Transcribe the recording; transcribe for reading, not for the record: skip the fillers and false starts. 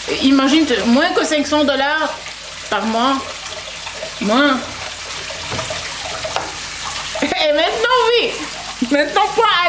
Imagine, moins que 500 $ par mois. Moins. Et maintenant, oui. Maintenant, point